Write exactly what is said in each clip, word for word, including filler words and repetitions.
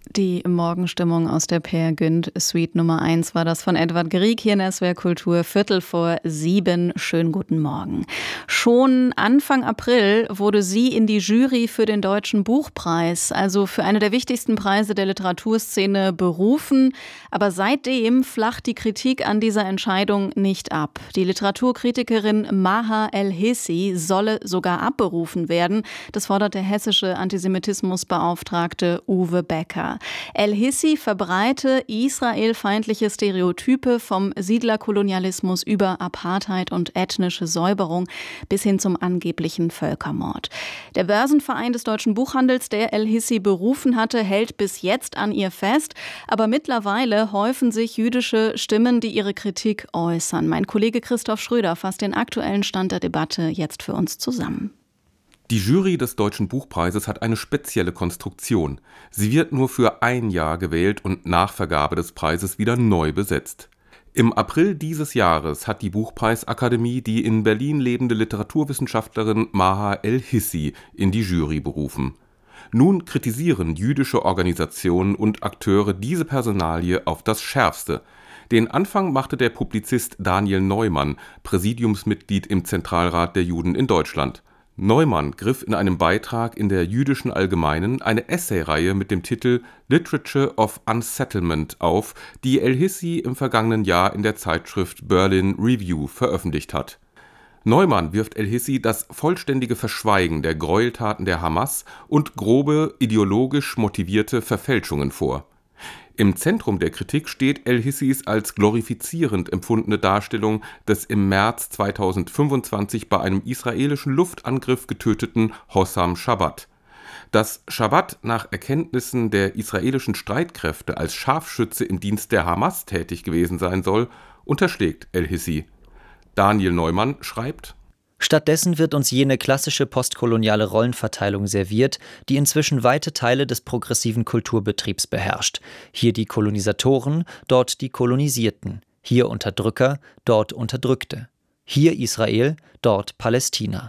Die Morgenstimmung aus der Peer Gynt Suite Nummer eins war das von Edward Grieg hier in S W R Kultur, Viertel vor sieben. Schönen guten Morgen. Schon Anfang April wurde sie in die Jury für den Deutschen Buchpreis, also für eine der wichtigsten Preise der Literaturszene, berufen. Aber seitdem flacht die Kritik an dieser Entscheidung nicht ab. Die Literaturkritikerin Maha El-Hissi solle sogar abberufen werden. Das fordert der hessische Antisemitismusbeauftragte Uwe Becker. El-Hissi verbreite israelfeindliche Stereotype vom Siedlerkolonialismus über Apartheid und ethnische Säuberung bis hin zum angeblichen Völkermord. Der Börsenverein des deutschen Buchhandels, der El-Hissi berufen hatte, hält bis jetzt an ihr fest. Aber mittlerweile häufen sich jüdische Stimmen, die ihre Kritik äußern. Mein Kollege Christoph Schröder fasst den aktuellen Stand der Debatte jetzt für uns zusammen. Die Jury des Deutschen Buchpreises hat eine spezielle Konstruktion. Sie wird nur für ein Jahr gewählt und nach Vergabe des Preises wieder neu besetzt. Im April dieses Jahres hat die Buchpreisakademie die in Berlin lebende Literaturwissenschaftlerin Maha El-Hissi in die Jury berufen. Nun kritisieren jüdische Organisationen und Akteure diese Personalie auf das Schärfste. Den Anfang machte der Publizist Daniel Neumann, Präsidiumsmitglied im Zentralrat der Juden in Deutschland. Neumann griff in einem Beitrag in der Jüdischen Allgemeinen eine Essayreihe mit dem Titel Literature of Unsettlement auf, die El-Hissi im vergangenen Jahr in der Zeitschrift Berlin Review veröffentlicht hat. Neumann wirft El-Hissi das vollständige Verschweigen der Gräueltaten der Hamas und grobe, ideologisch motivierte Verfälschungen vor. Im Zentrum der Kritik steht El-Hissis als glorifizierend empfundene Darstellung des im März zweitausendfünfundzwanzig bei einem israelischen Luftangriff getöteten Hossam Shabbat. Dass Shabbat nach Erkenntnissen der israelischen Streitkräfte als Scharfschütze im Dienst der Hamas tätig gewesen sein soll, unterschlägt El-Hissi. Daniel Neumann schreibt: Stattdessen wird uns jene klassische postkoloniale Rollenverteilung serviert, die inzwischen weite Teile des progressiven Kulturbetriebs beherrscht. Hier die Kolonisatoren, dort die Kolonisierten. Hier Unterdrücker, dort Unterdrückte. Hier Israel, dort Palästina.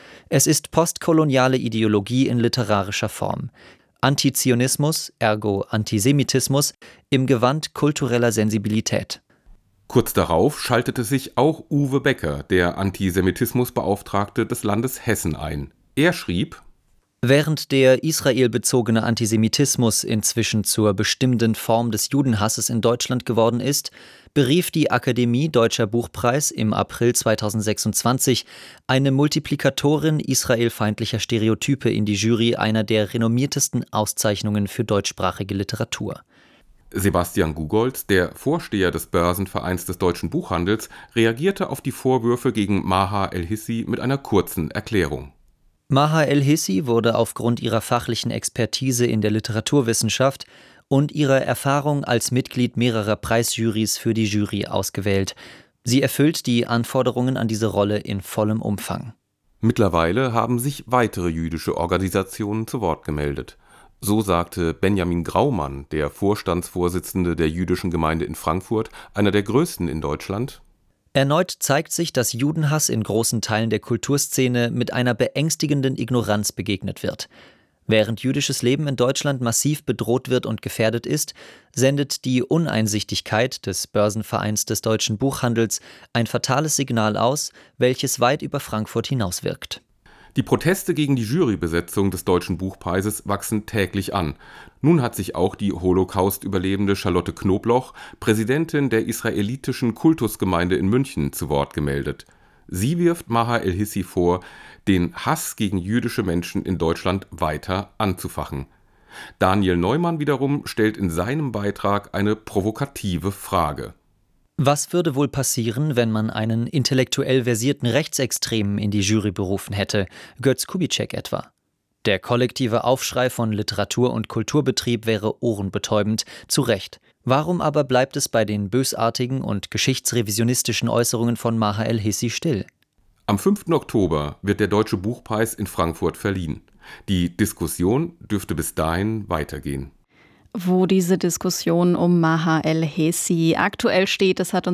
Es ist postkoloniale Ideologie in literarischer Form. Antizionismus, ergo Antisemitismus, im Gewand kultureller Sensibilität. Kurz darauf schaltete sich auch Uwe Becker, der Antisemitismusbeauftragte des Landes Hessen, ein. Er schrieb: Während der israelbezogene Antisemitismus inzwischen zur bestimmenden Form des Judenhasses in Deutschland geworden ist, berief die Akademie Deutscher Buchpreis im April zweitausendsechsundzwanzig eine Multiplikatorin israelfeindlicher Stereotype in die Jury einer der renommiertesten Auszeichnungen für deutschsprachige Literatur. Sebastian Gugolz, der Vorsteher des Börsenvereins des deutschen Buchhandels, reagierte auf die Vorwürfe gegen Maha El-Hissi mit einer kurzen Erklärung. Maha El-Hissi wurde aufgrund ihrer fachlichen Expertise in der Literaturwissenschaft und ihrer Erfahrung als Mitglied mehrerer Preisjurys für die Jury ausgewählt. Sie erfüllt die Anforderungen an diese Rolle in vollem Umfang. Mittlerweile haben sich weitere jüdische Organisationen zu Wort gemeldet. So sagte Benjamin Graumann, der Vorstandsvorsitzende der jüdischen Gemeinde in Frankfurt, einer der größten in Deutschland: Erneut zeigt sich, dass Judenhass in großen Teilen der Kulturszene mit einer beängstigenden Ignoranz begegnet wird. Während jüdisches Leben in Deutschland massiv bedroht wird und gefährdet ist, sendet die Uneinsichtigkeit des Börsenvereins des deutschen Buchhandels ein fatales Signal aus, welches weit über Frankfurt hinauswirkt. Die Proteste gegen die Jurybesetzung des Deutschen Buchpreises wachsen täglich an. Nun hat sich auch die Holocaust-Überlebende Charlotte Knobloch, Präsidentin der israelitischen Kultusgemeinde in München, zu Wort gemeldet. Sie wirft Maha El-Hissi vor, den Hass gegen jüdische Menschen in Deutschland weiter anzufachen. Daniel Neumann wiederum stellt in seinem Beitrag eine provokative Frage. Was würde wohl passieren, wenn man einen intellektuell versierten Rechtsextremen in die Jury berufen hätte, Götz Kubitschek etwa? Der kollektive Aufschrei von Literatur- und Kulturbetrieb wäre ohrenbetäubend, zu Recht. Warum aber bleibt es bei den bösartigen und geschichtsrevisionistischen Äußerungen von Maha El-Hissi still? Am fünften Oktober wird der Deutsche Buchpreis in Frankfurt verliehen. Die Diskussion dürfte bis dahin weitergehen. Wo diese Diskussion um Maha El-Hissi aktuell steht, das hat uns